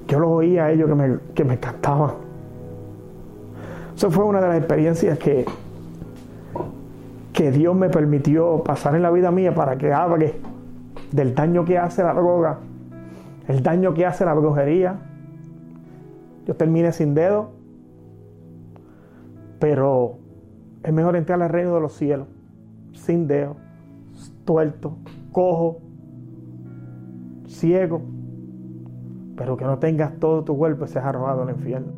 Yo los oía a ellos que me cantaban. Eso fue una de las experiencias que Dios me permitió pasar en la vida mía para que hable del daño que hace la droga, el daño que hace la brujería. Yo terminé sin dedo, pero es mejor entrar al reino de los cielos sin dedo, tuerto, cojo, ciego, pero que no tengas todo tu cuerpo y seas arrojado al infierno.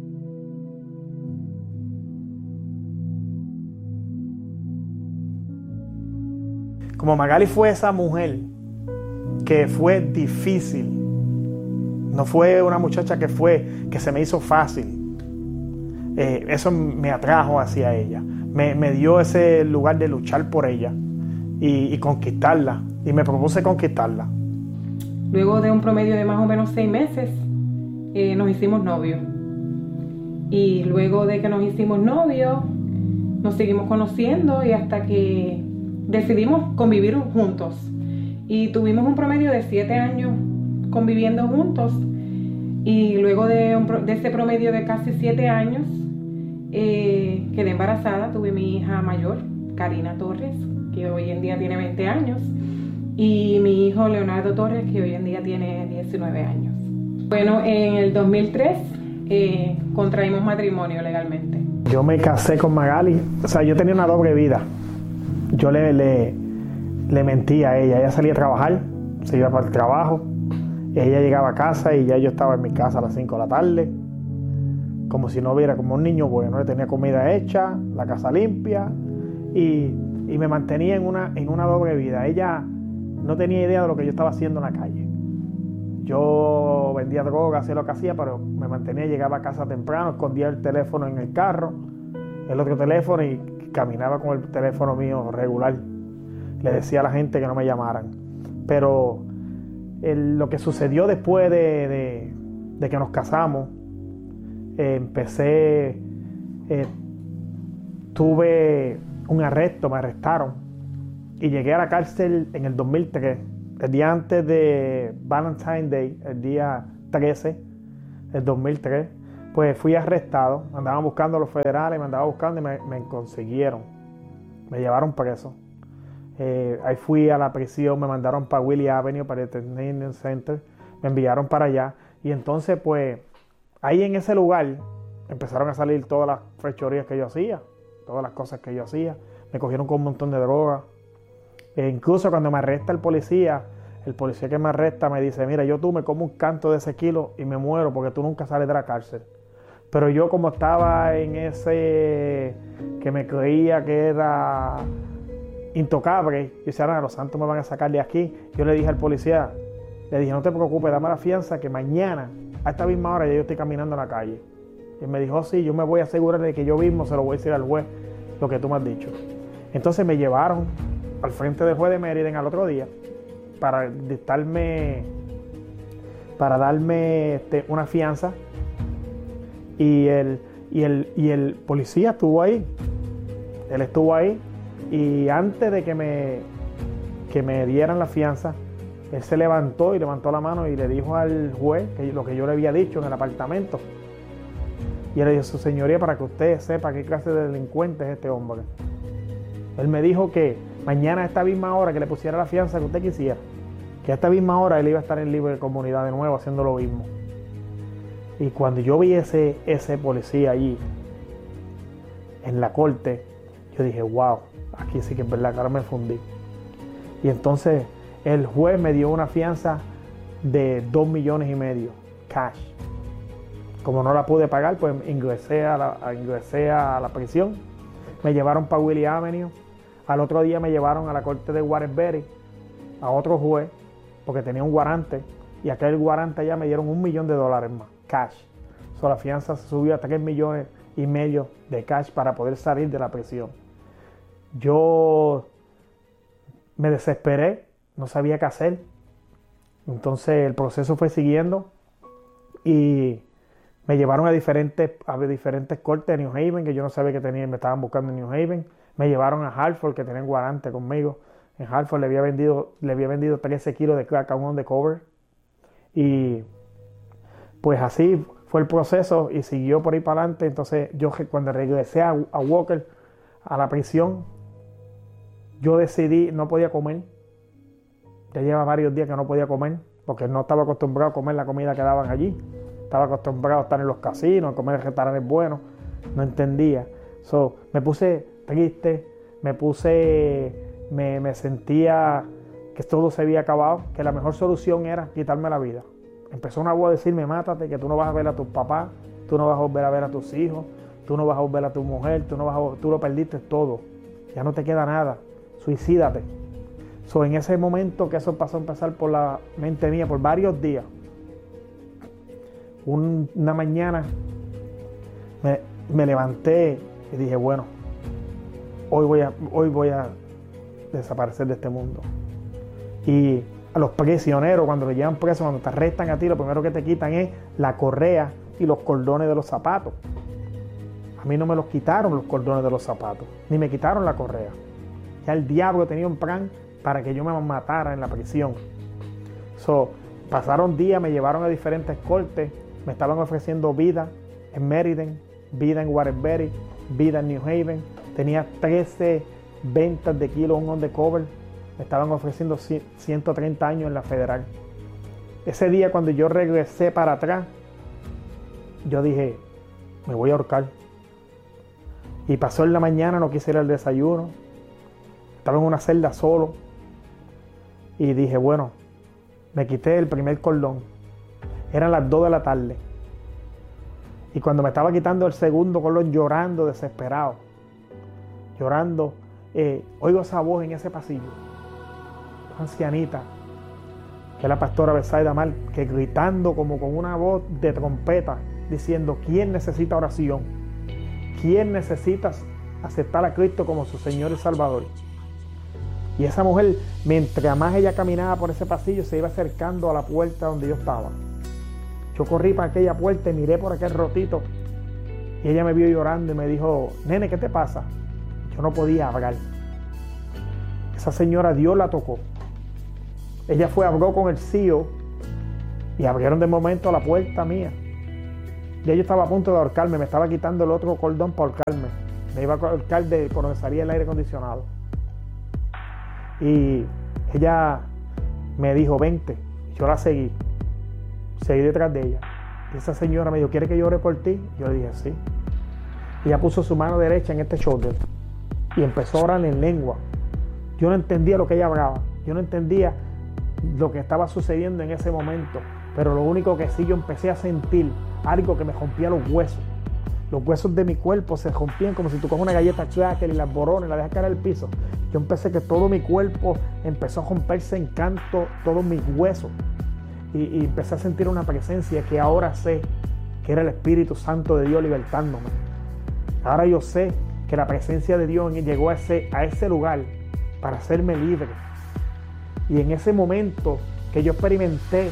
Como Magali fue esa mujer que fue difícil, no fue una muchacha que se me hizo fácil. Eso me atrajo hacia ella, me dio ese lugar de luchar por ella y conquistarla, y me propuse conquistarla. Luego de un promedio de más o menos 6 meses, nos hicimos novios. Y luego de que nos hicimos novios, nos seguimos conociendo y hasta que decidimos convivir juntos. Y tuvimos un promedio de 7 años conviviendo juntos. Y luego de ese promedio de casi 7 años, quedé embarazada. Tuve mi hija mayor, Karina Torres, que hoy en día tiene 20 años. Y mi hijo Leonardo Torres, que hoy en día tiene 19 años. Bueno, en el 2003 contraímos matrimonio legalmente. Yo me casé con Magali, o sea, yo tenía una doble vida. Yo le mentía a ella. Ella salía a trabajar, se iba para el trabajo, y ella llegaba a casa y ya yo estaba en mi casa a las 5 de la tarde, como si no hubiera, como un niño bueno. Le tenía comida hecha, la casa limpia, y me mantenía en una doble vida. Ella no tenía idea de lo que yo estaba haciendo en la calle. Yo vendía droga, hacía lo que hacía, pero me mantenía, llegaba a casa temprano, escondía el teléfono en el carro, el otro teléfono, y caminaba con el teléfono mío regular. Le decía a la gente que no me llamaran. Pero lo que sucedió después de que nos casamos, tuve un arresto, me arrestaron y llegué a la cárcel en el 2003, el día antes de Valentine's Day, el día 13 del 2003. Pues fui arrestado, me andaban buscando a los federales, me andaban buscando y me consiguieron, me llevaron preso. Ahí fui a la prisión, me mandaron para Willie Avenue, para el Detention Center, me enviaron para allá, y entonces pues ahí en ese lugar empezaron a salir todas las fechorías que yo hacía, todas las cosas que yo hacía. Me cogieron con un montón de droga. Incluso cuando me arresta el policía que me arresta me dice: mira, tú me como un canto de ese kilo y me muero porque tú nunca sales de la cárcel. Pero yo, como estaba en ese que me creía que era intocable, yo decía: los santos me van a sacar de aquí. Yo le dije al policía, no te preocupes, dame la fianza que mañana a esta misma hora ya yo estoy caminando en la calle. Y me dijo: sí, yo me voy a asegurar de que yo mismo se lo voy a decir al juez lo que tú me has dicho. Entonces me llevaron al frente del juez de Mérida al otro día para darme una fianza, y el policía estuvo ahí. Él estuvo ahí, y antes de que me dieran la fianza, él se levantó la mano y le dijo al juez lo que yo le había dicho en el apartamento. Y él le dijo: su señoría, para que usted sepa qué clase de delincuente es este hombre. Él me dijo que mañana a esta misma hora que le pusiera la fianza que usted quisiera, que a esta misma hora él iba a estar en libre comunidad de nuevo haciendo lo mismo. Y cuando yo vi ese policía allí en la corte, yo dije: wow, aquí sí que es verdad que ahora me fundí. Y entonces el juez me dio una fianza de $2.5 millones cash. Como no la pude pagar, pues ingresé a la prisión. Me llevaron para Willie Avenue. Al otro día me llevaron a la corte de Waterbury, a otro juez, porque tenía un guarante, y aquel guarante allá me dieron $1 millón más, cash. La fianza se subió a $3.5 millones de cash para poder salir de la prisión. Yo me desesperé, no sabía qué hacer. Entonces el proceso fue siguiendo y me llevaron a diferentes cortes de New Haven, que yo no sabía que me estaban buscando en New Haven. Me llevaron a Hartford, que tenían guarante conmigo. En Hartford le había vendido 13 kilos de crack a un undercover. Y Pues así fue el proceso y siguió por ahí para adelante. Entonces yo cuando regresé a Walker, a la prisión, yo decidí, no podía comer. Ya lleva varios días que no podía comer porque no estaba acostumbrado a comer la comida que daban allí. Estaba acostumbrado a estar en los casinos, a comer en restaurantes buenos. No entendía. Me puse triste, me sentía que todo se había acabado, que la mejor solución era quitarme la vida. Empezó una voz a decirme, mátate, que tú no vas a ver a tus papás, tú no vas a volver a ver a tus hijos, tú no vas a volver a tu mujer, tú lo perdiste todo, ya no te queda nada, suicídate. En ese momento que eso pasó a empezar por la mente mía por varios días, una mañana me levanté y dije, bueno, hoy voy a desaparecer de este mundo. Y a los prisioneros, cuando los llevan presos, cuando te arrestan a ti, lo primero que te quitan es la correa y los cordones de los zapatos. A mí no me los quitaron los cordones de los zapatos, ni me quitaron la correa. Ya el diablo tenía un plan para que yo me matara en la prisión. Pasaron días, me llevaron a diferentes cortes, me estaban ofreciendo vida en Meriden, vida en Waterbury, vida en New Haven. Tenía 13 ventas de kilos, un undercover. Me estaban ofreciendo 130 años en la federal. Ese día cuando yo regresé para atrás, yo dije, me voy a ahorcar. Y pasó en la mañana, no quise ir al desayuno. Estaba en una celda solo. Y dije, bueno, me quité el primer cordón. Eran las 2 de la tarde. Y cuando me estaba quitando el segundo cordón, llorando, desesperado, llorando, oigo esa voz en ese pasillo, ancianita, que es la pastora Betsaida Mal, que gritando como con una voz de trompeta, diciendo, ¿quién necesita oración? ¿Quién necesita aceptar a Cristo como su Señor y Salvador? Y esa mujer, mientras más ella caminaba por ese pasillo, se iba acercando a la puerta donde yo estaba. Yo corrí para aquella puerta y miré por aquel rotito, y ella me vio llorando y me dijo, nene, ¿qué te pasa? Yo no podía hablar. Esa señora, Dios la tocó. Ella habló con el CEO y abrieron de momento la puerta mía. Ya yo estaba a punto de ahorcarme, me estaba quitando el otro cordón para ahorcarme. Me iba a ahorcar por donde salía el aire acondicionado. Y ella me dijo, vente. Yo la seguí detrás de ella. Y esa señora me dijo, ¿quieres que yo ore por ti? Yo le dije, sí. Ella puso su mano derecha en este shoulder y empezó a orar en lengua. Yo no entendía lo que ella hablaba. Yo no entendía lo que estaba sucediendo en ese momento. Pero lo único que sí, yo empecé a sentir algo que me rompía los huesos. Los huesos de mi cuerpo se rompían como si tú coges una galleta cracker y las borones y la dejas caer al piso. Yo empecé que todo mi cuerpo empezó a romperse en canto, todos mis huesos. Y empecé a sentir una presencia que ahora sé que era el Espíritu Santo de Dios libertándome. Ahora yo sé que la presencia de Dios llegó a ese lugar para hacerme libre. Y en ese momento que yo experimenté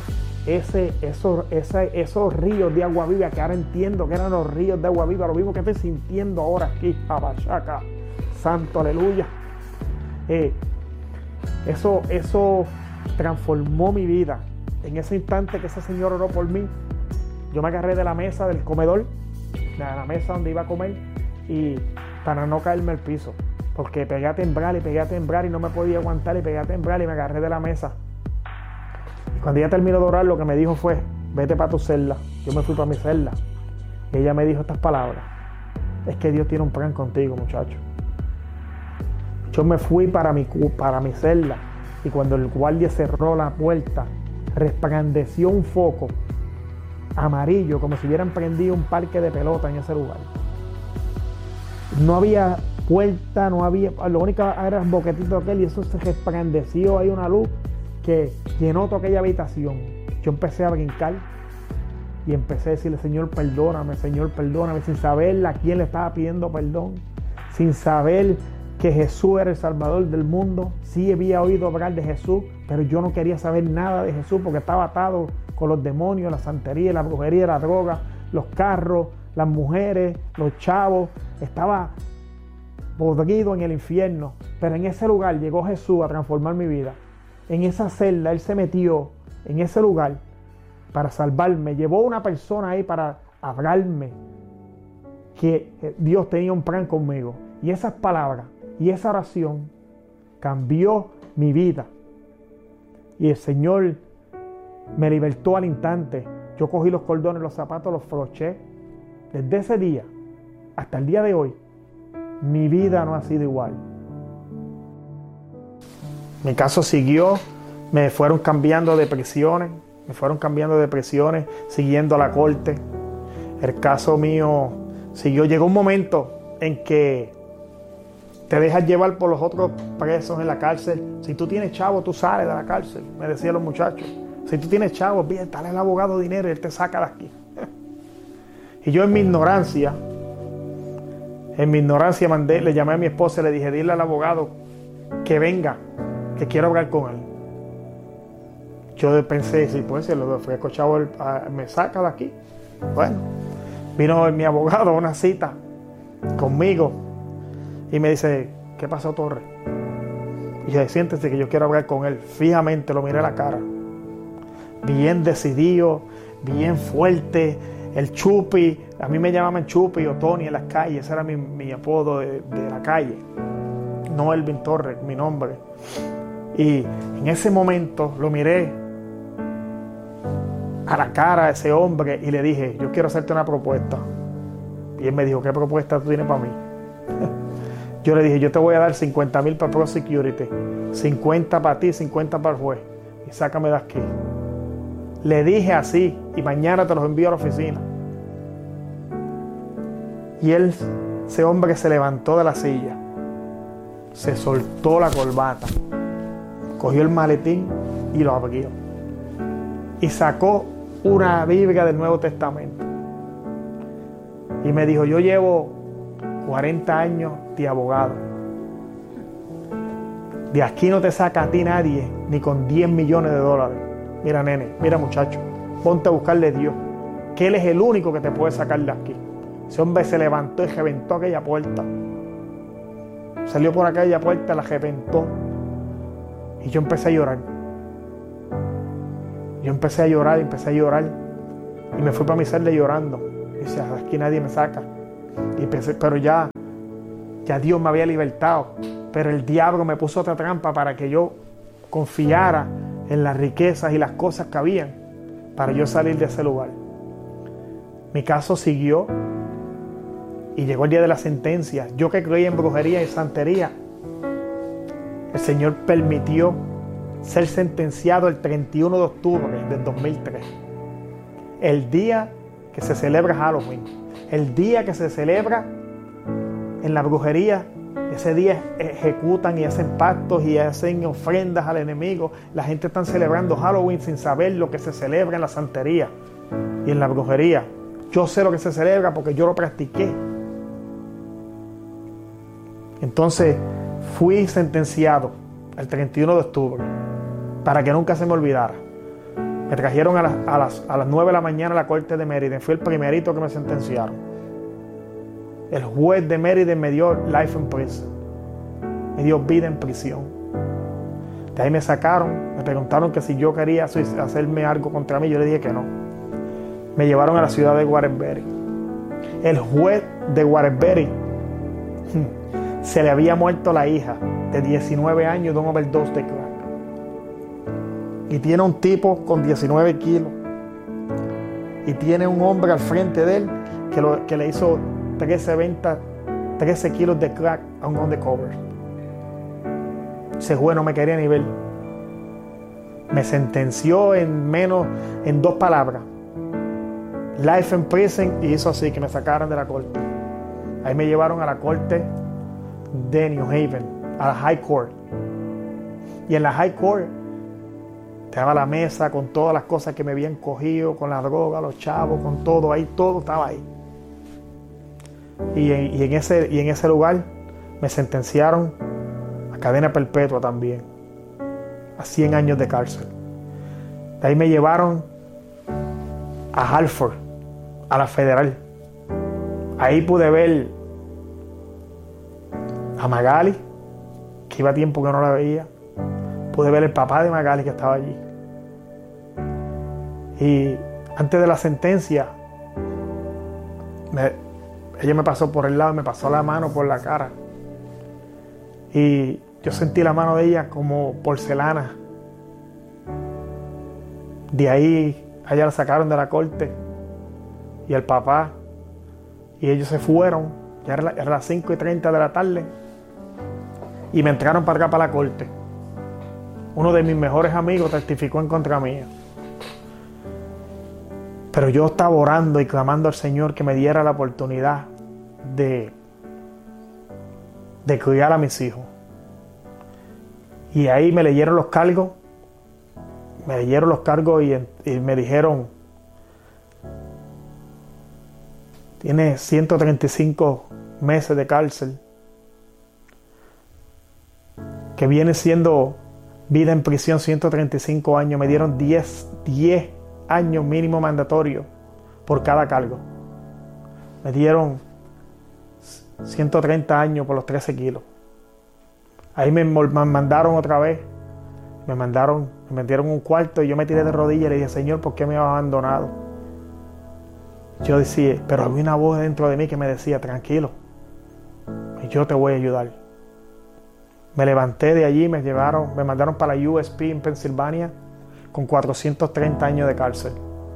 esos ríos de agua viva, que ahora entiendo que eran los ríos de agua viva, lo mismo que estoy sintiendo ahora aquí, Abachaca, santo, aleluya. Eso transformó mi vida. En ese instante que ese señor oró por mí, yo me agarré de la mesa del comedor, de la mesa donde iba a comer, y para no caerme al piso, porque pegué a temblar y no me podía aguantar, y pegué a temblar y me agarré de la mesa. Y cuando ella terminó de orar, lo que me dijo fue, vete para tu celda. Yo me fui para mi celda y ella me dijo estas palabras: es que Dios tiene un plan contigo, muchacho. Yo me fui para mi celda, y cuando el guardia cerró la puerta, resplandeció un foco amarillo como si hubieran prendido un parque de pelota en ese lugar. No había puerta, no había, lo único era un boquetito aquel, y eso se resplandeció, hay una luz que llenó toda aquella habitación. Yo empecé a brincar y empecé a decirle, Señor, perdóname, sin saber a quién le estaba pidiendo perdón, sin saber que Jesús era el Salvador del mundo. Sí había oído hablar de Jesús, pero yo no quería saber nada de Jesús porque estaba atado con los demonios, la santería, la brujería, la droga, los carros, las mujeres, los chavos. Estaba podrido en el infierno. Pero en ese lugar llegó Jesús a transformar mi vida. En esa celda Él se metió, en ese lugar, para salvarme. Llevó una persona ahí para hablarme que Dios tenía un plan conmigo. Y esas palabras y esa oración cambió mi vida. Y el Señor me libertó al instante. Yo cogí los cordones, los zapatos, los floché. Desde ese día hasta el día de hoy, mi vida no ha sido igual. Mi caso siguió, me fueron cambiando de prisiones, siguiendo a la corte. El caso mío siguió. Llegó un momento en que te dejas llevar por los otros presos en la cárcel. Si tú tienes chavo, tú sales de la cárcel, me decían los muchachos. Si tú tienes chavo, bien, dale al abogado dinero y él te saca de aquí. Y yo en mi ignorancia le llamé a mi esposa y le dije, dile al abogado que venga, que quiero hablar con él. Yo pensé, si pues, si lo ofrezco chavo, me saca de aquí. Bueno, vino mi abogado a una cita conmigo y me dice, ¿qué pasó, Torres? Y dije, siéntese que yo quiero hablar con él. Fijamente lo miré a la cara, bien decidido, bien fuerte. El Chupi, a mí me llamaban Chupi o Tony en las calles, ese era mi apodo de la calle. No Elvin Torres, mi nombre. Y en ese momento lo miré a la cara a ese hombre y le dije, yo quiero hacerte una propuesta. Y él me dijo, ¿qué propuesta tú tienes para mí? Yo le dije, yo te voy a dar 50,000 para Pro Security, 50 para ti, 50 para el juez. Y sácame de aquí. Le dije así, y mañana te los envío a la oficina. Y ese hombre se levantó de la silla, se soltó la corbata, cogió el maletín y lo abrió. Y sacó una Biblia del Nuevo Testamento. Y me dijo, yo llevo 40 años de abogado. De aquí no te saca a ti nadie, ni con 10 millones de dólares. Mira, nene, mira, muchacho, ponte a buscarle a Dios, que Él es el único que te puede sacar de aquí. Ese hombre se levantó y reventó aquella puerta. Salió por aquella puerta, la reventó. Y yo empecé a llorar. Y me fui para mi celda llorando. Y decía, aquí nadie me saca. Y pensé, pero ya Dios me había libertado. Pero el diablo me puso otra trampa para que yo confiara en las riquezas y las cosas que habían para yo salir de ese lugar. Mi caso siguió y llegó el día de la sentencia. Yo que creía en brujería y santería, el Señor permitió ser sentenciado el 31 de octubre del 2003. El día que se celebra Halloween, el día que se celebra en la brujería. Ese día ejecutan y hacen pactos y hacen ofrendas al enemigo. La gente está celebrando Halloween sin saber lo que se celebra en la santería y en la brujería. Yo sé lo que se celebra porque yo lo practiqué. Entonces fui sentenciado el 31 de octubre para que nunca se me olvidara. Me trajeron a las 9 de la mañana a la corte de Mérida. Fui el primerito que me sentenciaron. El juez de Mérida me dio life in prison. Me dio vida en prisión. De ahí me sacaron. Me preguntaron que si yo quería hacerme algo contra mí. Yo le dije que no. Me llevaron a la ciudad de Waterbury. El juez de Waterbury se le había muerto la hija de 19 años de un overdose de crack. Y tiene un tipo con 19 kilos. Y tiene un hombre al frente de él que le hizo 13 kilos de crack a un undercover. Ese juez no me quería ni ver. Me sentenció en 2 palabras. Life in prison, y hizo así, que me sacaran de la corte. Ahí me llevaron a la corte de New Haven, a la High Court. Y en la High Court estaba la mesa con todas las cosas que me habían cogido, con la droga, los chavos, con todo ahí, todo estaba ahí. Y en ese lugar me sentenciaron a cadena perpetua también, a 100 años de cárcel. De ahí me llevaron a Hartford, a la federal. Ahí pude ver a Magali, que iba tiempo que no la veía. Pude ver el papá de Magali que estaba allí. Y antes de la sentencia, ella me pasó por el lado, me pasó la mano por la cara. Y yo sentí la mano de ella como porcelana. De ahí, a ella la sacaron de la corte. Y el papá. Y ellos se fueron. Ya era las 5:30 de la tarde. Y me entraron para acá, para la corte. Uno de mis mejores amigos testificó en contra mía. Pero yo estaba orando y clamando al Señor que me diera la oportunidad de criar a mis hijos. Y ahí me leyeron los cargos. Y me dijeron: tiene 135 meses de cárcel, que viene siendo vida en prisión, 135 años. Me dieron 10 años mínimo mandatorio por cada cargo. Me dieron 130 años por los 13 kilos. Ahí me mandaron otra vez. Me metieron en un cuarto y yo me tiré de rodillas y le dije: Señor, ¿por qué me has abandonado? Yo decía, pero había una voz dentro de mí que me decía: tranquilo, yo te voy a ayudar. Me levanté de allí, me mandaron para la USP en Pensilvania con 430 años de cárcel.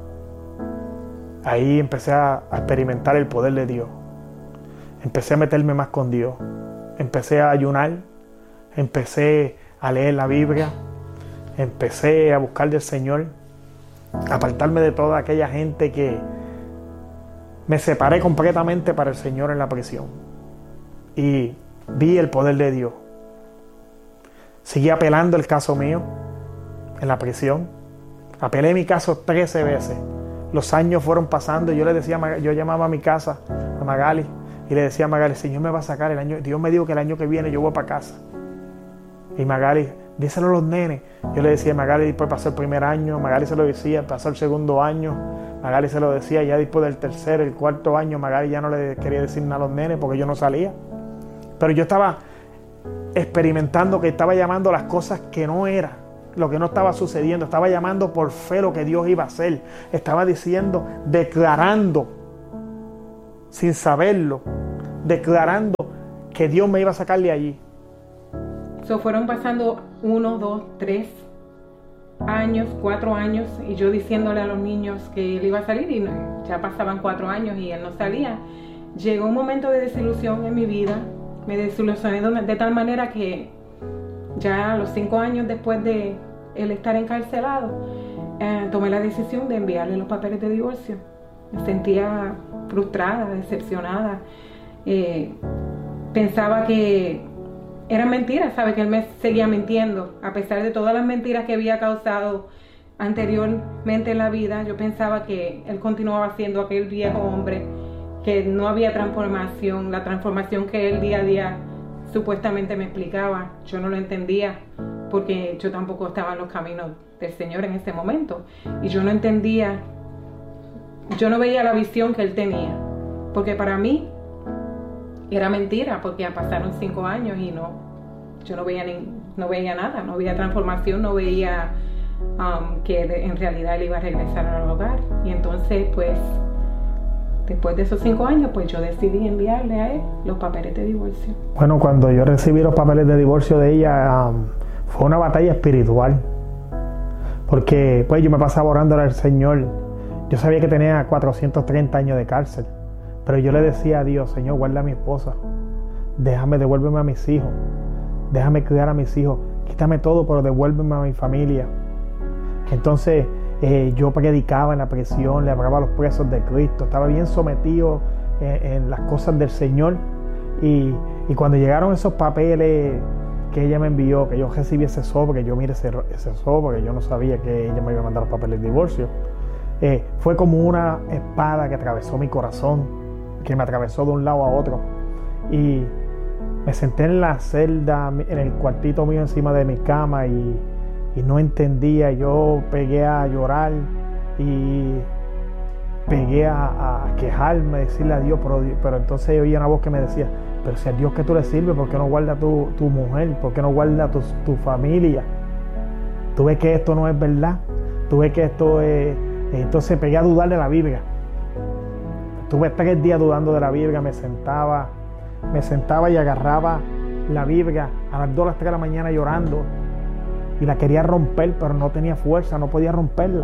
Ahí empecé a experimentar el poder de Dios. Empecé a meterme más con Dios. Empecé a ayunar. Empecé a leer la Biblia. Empecé a buscar del Señor. A apartarme de toda aquella gente que me separé completamente para el Señor en la prisión. Y vi el poder de Dios. Seguí apelando el caso mío en la prisión. Apelé mi caso 13 veces. Los años fueron pasando y yo llamaba a mi casa, a Magali, y le decía a Magali: Señor me va a sacar el año. Dios me dijo que el año que viene yo voy para casa. Y Magali: díselo a los nenes. Yo le decía a Magali, después pasó el primer año. Magali se lo decía, pasó el segundo año. Magali se lo decía, ya después del tercer, el cuarto año, Magali ya no le quería decir nada a los nenes porque yo no salía. Pero yo estaba experimentando que estaba llamando las cosas que no era, lo que no estaba sucediendo. Estaba llamando por fe lo que Dios iba a hacer. Estaba diciendo, declarando, sin saberlo, declarando que Dios me iba a sacar de allí. Fueron pasando 1, 2, 3 años, 4 años, y yo diciéndole a los niños que él iba a salir, y ya pasaban 4 años y él no salía. Llegó un momento de desilusión en mi vida. Me desilusioné de tal manera que ya a los 5 años después de él estar encarcelado, tomé la decisión de enviarle los papeles de divorcio. Me sentía frustrada, decepcionada. Pensaba que eran mentiras, ¿sabe? Que él me seguía mintiendo. A pesar de todas las mentiras que había causado anteriormente en la vida, yo pensaba que él continuaba siendo aquel viejo hombre, que no había transformación, la transformación que él día a día supuestamente me explicaba. Yo no lo entendía porque yo tampoco estaba en los caminos del Señor en ese momento. Y yo no entendía, yo no veía la visión que él tenía, porque para mí era mentira, porque ya pasaron 5 años y yo no veía nada, no veía transformación, no veía que en realidad él iba a regresar al hogar. Y entonces, pues, después de esos 5 años, pues yo decidí enviarle a él los papeles de divorcio. Bueno, cuando yo recibí los papeles de divorcio de ella, fue una batalla espiritual, porque pues yo me pasaba orando al Señor. Yo sabía que tenía 430 años de cárcel, pero yo le decía a Dios: Señor, guarda a mi esposa, devuélveme a mis hijos, déjame criar a mis hijos, quítame todo, pero devuélveme a mi familia. Entonces yo predicaba en la prisión, le hablaba a los presos de Cristo, estaba bien sometido en las cosas del Señor. Y cuando llegaron esos papeles que ella me envió, que yo recibí ese sobre, yo miré ese sobre, yo no sabía que ella me iba a mandar los papeles de divorcio. Fue como una espada que atravesó mi corazón, que me atravesó de un lado a otro. Y me senté en la celda, en el cuartito mío encima de mi cama, y no entendía. Yo pegué a llorar y pegué a quejarme, decirle a Dios, pero entonces oía una voz que me decía: pero si a Dios que tú le sirves, ¿por qué no guarda tu mujer? ¿Por qué no guarda tu familia? ¿Tú ves que esto no es verdad? ¿Tú ves que esto Entonces pegué a dudar de la Biblia. Estuve 3 días dudando de la Biblia, me sentaba y agarraba la Biblia a las 2 a las 3 de la mañana llorando y la quería romper, pero no tenía fuerza, no podía romperla.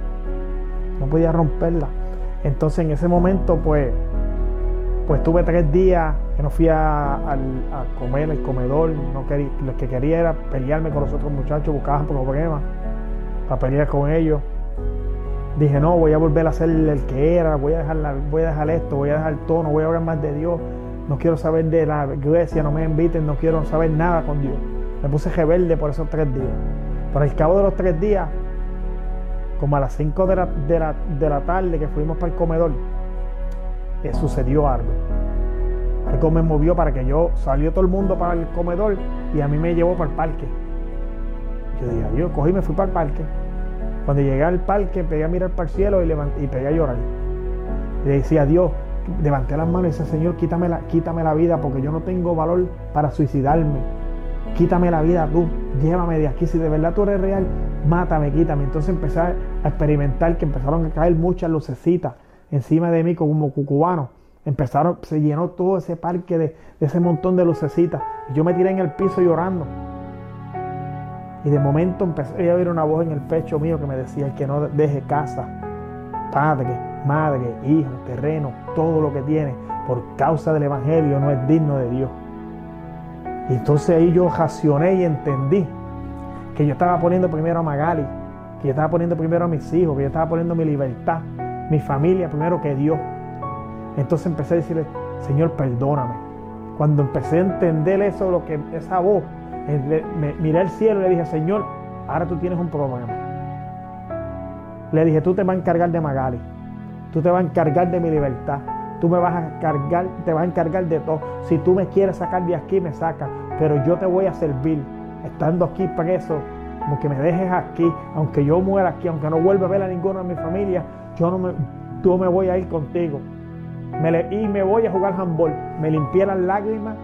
Entonces en ese momento pues tuve 3 días que no fui a comer el comedor. Lo que quería era pelearme con los otros muchachos, buscaban problemas para pelear con ellos. Dije, no, voy a volver a ser el que era, voy a dejar esto, voy a dejar todo, no voy a hablar más de Dios, no quiero saber de la iglesia, no me inviten, no quiero saber nada con Dios. Me puse rebelde por esos 3 días. Pero al cabo de los 3 días, como a las 5 de la tarde que fuimos para el comedor, sucedió algo. Algo me movió para que salió todo el mundo para el comedor y a mí me llevó para el parque. Yo dije, adiós, cogí y me fui para el parque. Cuando llegué al parque, pegué a mirar para el cielo y pegué a llorar. Y le decía, Dios, levanté las manos y dije, Señor, quítame la vida porque yo no tengo valor para suicidarme. Quítame la vida tú, llévame de aquí. Si de verdad tú eres real, mátame, quítame. Entonces empecé a experimentar que empezaron a caer muchas lucecitas encima de mí como cucubano. Se llenó todo ese parque de ese montón de lucecitas. Y yo me tiré en el piso llorando. Y de momento empecé a oír una voz en el pecho mío que me decía, el que no deje casa, padre, madre, hijo, terreno, todo lo que tiene, por causa del evangelio no es digno de Dios. Y entonces ahí yo racioné y entendí que yo estaba poniendo primero a Magali, que yo estaba poniendo primero a mis hijos, que yo estaba poniendo mi libertad, mi familia primero que Dios. Entonces empecé a decirle, Señor, perdóname. Cuando empecé a entender eso, esa voz, miré al cielo y le dije, Señor, ahora tú tienes un problema. Le dije, tú te vas a encargar de Magali, tú te vas a encargar de mi libertad, te vas a encargar de todo. Si tú me quieres sacar de aquí, me sacas, pero yo te voy a servir, estando aquí preso, aunque me dejes aquí, aunque yo muera aquí, aunque no vuelva a ver a ninguno de mi familia, yo me voy a ir contigo. Y me voy a jugar handball. Me limpié las lágrimas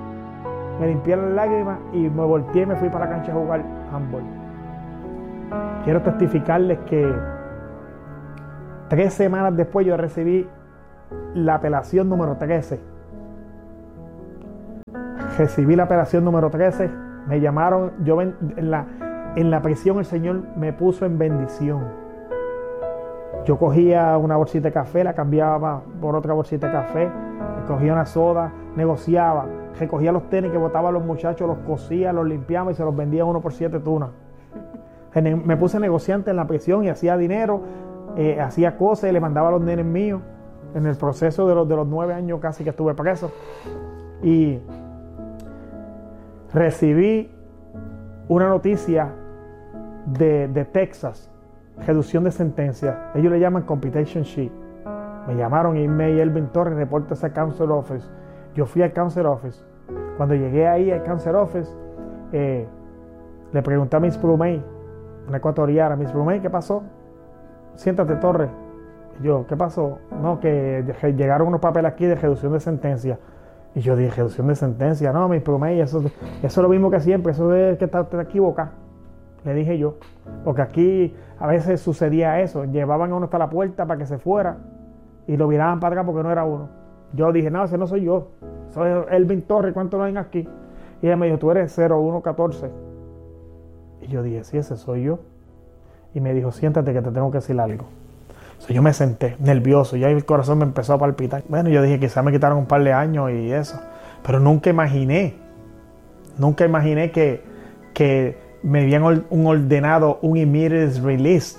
y me volteé y me fui para la cancha a jugar handball. Quiero testificarles que 3 semanas después yo recibí la apelación número 13. Recibí la apelación número 13. Me llamaron, en la prisión el Señor me puso en bendición. Yo cogía una bolsita de café, la cambiaba por otra bolsita de café, cogía una soda, negociaba, recogía los tenis que botaban los muchachos, los cosía, los limpiaba y se los vendía 1 por 7 tunas. Me puse negociante en la prisión y hacía dinero, hacía cosas y le mandaba a los nenes míos en el proceso de los 9 años casi que estuve preso. Y recibí una noticia de Texas, reducción de sentencia. Ellos le llaman computation sheet. Me llamaron y Elvin Torres, reporta a Council Office. Yo fui al Council Office. Cuando llegué ahí al Council Office, le pregunté a Miss Brumey, una ecuatoriana, Miss Brumey, ¿qué pasó? Siéntate, Torres. Y yo, ¿qué pasó? No, que llegaron unos papeles aquí de reducción de sentencia. Y yo dije, ¿reducción de sentencia? No, Miss Brumey, eso es lo mismo que siempre, eso es que te equivocas. Le dije yo, porque aquí a veces sucedía eso, llevaban a uno hasta la puerta para que se fuera y lo viraban para atrás porque no era uno. Yo dije, no, ese no soy yo, soy Elvin Torres, ¿cuánto lo ven aquí? Y ella me dijo, tú eres 0114. Y yo dije, sí, ese soy yo. Y me dijo, siéntate que te tengo que decir algo. So, yo me senté nervioso, ya el corazón me empezó a palpitar. Bueno, yo dije, quizás me quitaron un par de años y eso, pero nunca imaginé que me habían ordenado un immediate release,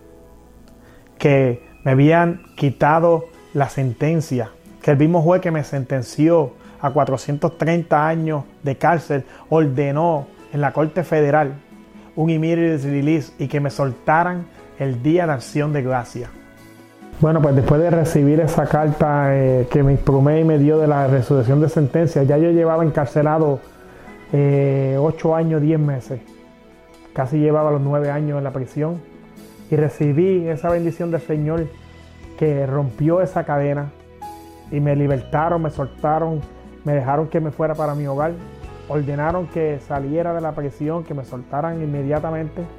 que me habían quitado la sentencia, que el mismo juez que me sentenció a 430 años de cárcel ordenó en la Corte Federal un immediate release y que me soltaran el día de acción de gracia. Bueno, pues después de recibir esa carta que Miss Brumey me dio de la resolución de sentencia, ya yo llevaba encarcelado 8 años, 10 meses. Casi llevaba los 9 años en la prisión y recibí esa bendición del Señor que rompió esa cadena y me libertaron, me soltaron, me dejaron que me fuera para mi hogar, ordenaron que saliera de la prisión, que me soltaran inmediatamente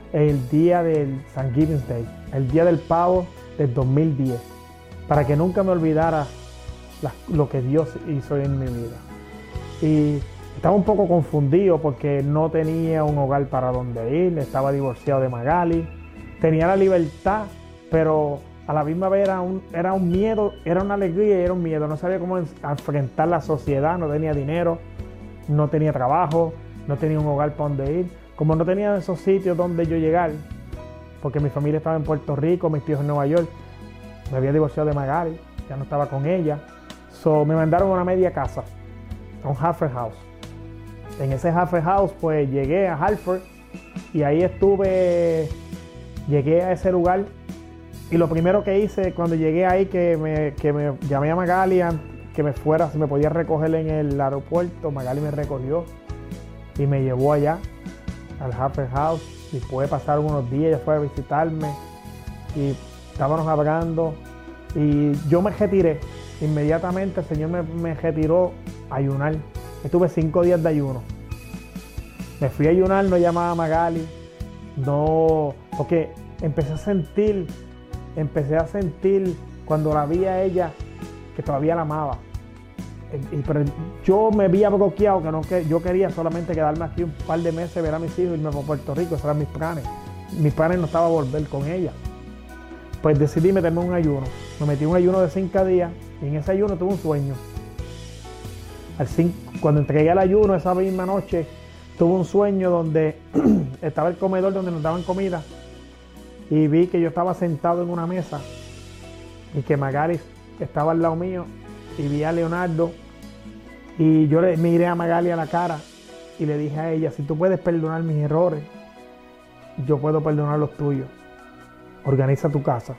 el día del Thanksgiving Day, el día del pavo del 2010, para que nunca me olvidara lo que Dios hizo en mi vida. Y estaba un poco confundido porque no tenía un hogar para donde ir, estaba divorciado de Magali, tenía la libertad, pero a la misma vez era un miedo, era una alegría y era un miedo. No sabía cómo enfrentar la sociedad, no tenía dinero, no tenía trabajo, no tenía un hogar para donde ir. Como no tenía esos sitios donde yo llegar, porque mi familia estaba en Puerto Rico, mis tíos en Nueva York, me había divorciado de Magali, ya no estaba con ella. Me mandaron a una media casa, a un halfway house. En ese halfway house pues llegué a Hartford y ahí llegué a ese lugar. Y lo primero que hice cuando llegué ahí, que me llamé a Magali que me fuera, si me podía recoger en el aeropuerto. Magali me recogió y me llevó allá al halfway house. Después de pasar unos días, ella fue a visitarme y estábamos hablando y yo me retiré. Inmediatamente el Señor me retiró a ayunar. Estuve 5 días de ayuno. Me fui a ayunar, no llamaba a Magali, no, porque empecé a sentir cuando la vi a ella que todavía la amaba. Pero yo me había bloqueado que yo quería solamente quedarme aquí un par de meses, ver a mis hijos, irme para Puerto Rico. Esos eran mis planes. Mis planes no estaba volver con ella. Pues decidí meterme en un ayuno. Me metí en un ayuno de 5 días y en ese ayuno tuve un sueño. Cuando entregué el ayuno esa misma noche, tuve un sueño donde estaba el comedor donde nos daban comida y vi que yo estaba sentado en una mesa y que Magali estaba al lado mío y vi a Leonardo y yo le miré a Magali a la cara y le dije a ella: si tú puedes perdonar mis errores, yo puedo perdonar los tuyos. Organiza tu casa.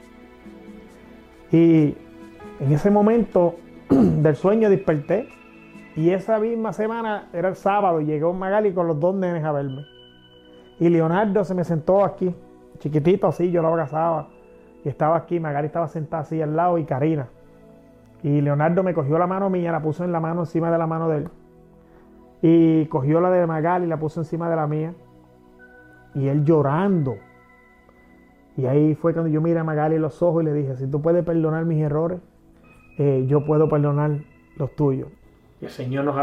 Y en ese momento del sueño desperté y esa misma semana, era el sábado, y llegó Magali con los 2 nenes a verme. Y Leonardo se me sentó aquí, chiquitito así, yo lo abrazaba y estaba aquí. Magali estaba sentada así al lado y Karina. Y Leonardo me cogió la mano mía, la puso en la mano encima de la mano de él. Y cogió la de Magali y la puso encima de la mía. Y él llorando. Y ahí fue cuando yo miré a Magali en los ojos y le dije: si tú puedes perdonar mis errores, yo puedo perdonar los tuyos. Y el Señor nos